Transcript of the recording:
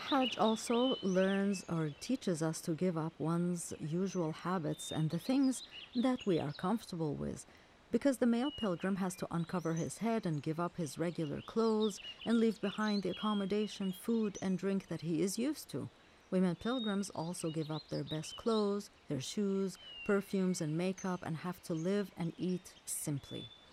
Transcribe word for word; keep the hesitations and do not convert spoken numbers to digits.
Hajj also learns or teaches us to give up one's usual habits and the things that we are comfortable with, because the male pilgrim has to uncover his head and give up his regular clothes and leave behind the accommodation, food, and drink that he is used to. Women pilgrims also give up their best clothes, their shoes, perfumes, and makeup and have to live and eat simply.